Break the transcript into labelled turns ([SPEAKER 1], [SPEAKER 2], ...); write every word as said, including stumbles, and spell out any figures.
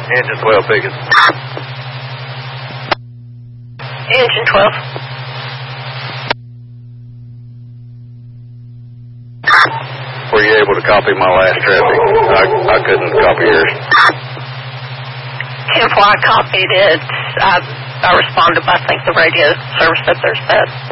[SPEAKER 1] Engine twelve, Pickett.
[SPEAKER 2] Engine twelve.
[SPEAKER 1] Were you able to copy my last traffic? I, I couldn't copy yours.
[SPEAKER 2] ten four, I copied it. I, I responded by, I think, the radio service up there said.